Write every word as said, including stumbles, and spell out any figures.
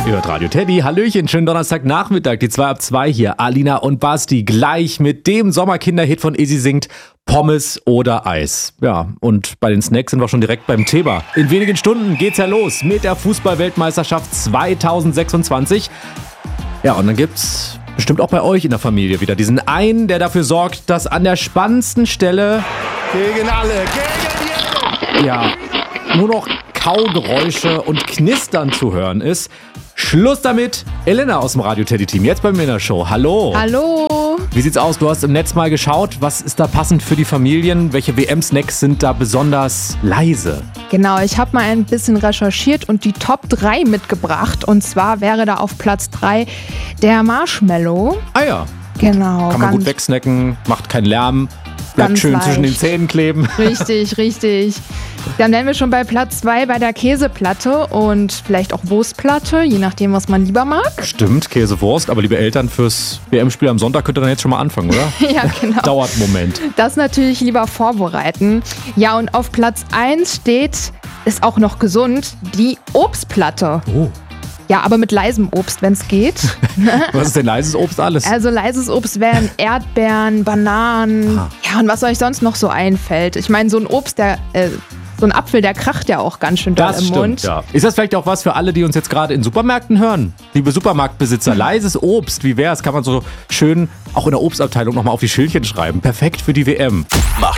Ihr hört Radio Teddy. Hallöchen, schönen Donnerstagnachmittag. Die zwei ab zwei hier. Alina und Basti gleich mit dem Sommerkinderhit von Easy singt Pommes oder Eis. Ja, und bei den Snacks sind wir schon direkt beim Thema. In wenigen Stunden geht's ja los mit der Fußball-Weltmeisterschaft zwanzig sechsundzwanzig. Ja, und dann gibt's bestimmt auch bei euch in der Familie wieder diesen einen, der dafür sorgt, dass an der spannendsten Stelle Gegen alle, gegen jeden! ja nur noch Kaugeräusche und Knistern zu hören ist. Schluss damit. Elena aus dem Radio Teddy Team, jetzt bei mir in der Show. Hallo. Hallo. Wie sieht's aus? Du hast im Netz mal geschaut. Was ist da passend für die Familien? Welche W M-Snacks sind da besonders leise? Genau, ich habe mal ein bisschen recherchiert und die Top drei mitgebracht. Und zwar wäre da auf Platz drei der Marshmallow. Ah ja. Genau. Kann man gut wegsnacken, macht keinen Lärm, bleibt ganz schön leicht zwischen den Zähnen kleben. Richtig, richtig. Dann wären wir schon bei Platz zwei bei der Käseplatte und vielleicht auch Wurstplatte, je nachdem, was man lieber mag. Stimmt, Käsewurst, aber liebe Eltern, fürs W M-Spiel am Sonntag könnt ihr dann jetzt schon mal anfangen, oder? Ja, genau. Dauert einen Moment. Das natürlich lieber vorbereiten. Ja, und auf Platz eins steht, ist auch noch gesund, die Obstplatte. Oh. Ja, aber mit leisem Obst, wenn es geht. Was ist denn leises Obst alles? Also leises Obst wären Erdbeeren, Bananen, Ah. ja, und was euch sonst noch so einfällt. Ich meine, so ein Obst, der, äh, so ein Apfel, der kracht ja auch ganz schön doll Das im stimmt, Mund. ja. Ist das vielleicht auch was für alle, die uns jetzt gerade in Supermärkten hören? Liebe Supermarktbesitzer, leises Obst, wie wär's? Kann man so schön auch in der Obstabteilung nochmal auf die Schildchen schreiben. Perfekt für die W M.